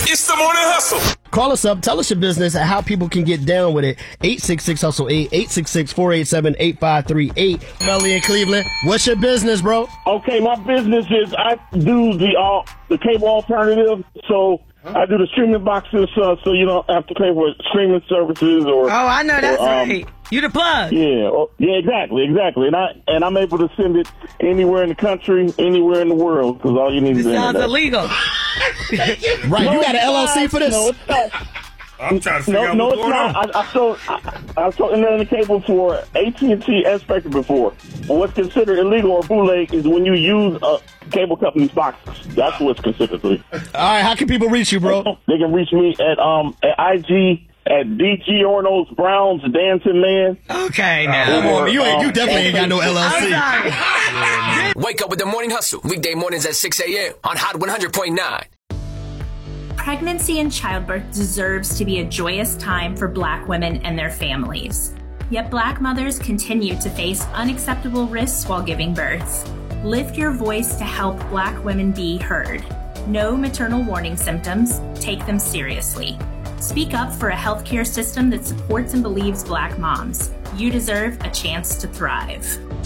It's the Morning Hustle. Call us up. Tell us your business and how people can get down with it. 866-HUSTLE-8, 866-487-8538. Melly in Cleveland, what's your business, bro? Okay, my business is I do the cable alternative. So I do the streaming boxes, so you don't have to pay for streaming services or. Oh, I know that's right. You the plug. Yeah, exactly. And I'm able to send it anywhere in the country, anywhere in the world, because all you need is sounds internet. illegal. Right, you got an LLC for this? No, it's not. I'm trying to figure out what's going on. I sold internet cable for AT&T and Spectrum before. But what's considered illegal or bootleg is when you use a cable company's boxes. That's what's considered illegal. All right, how can people reach you, bro? They can reach me at IG at DG Orno's Browns Dancing Man. Okay, now. You definitely ain't got no LLC. I'm sorry. Wake up with the Morning Hustle. Weekday mornings at 6 a.m. on Hot 100.9. Pregnancy and childbirth deserves to be a joyous time for Black women and their families. Yet Black mothers continue to face unacceptable risks while giving birth. Lift your voice to help Black women be heard. Know maternal warning symptoms. Take them seriously. Speak up for a healthcare system that supports and believes Black moms. You deserve a chance to thrive.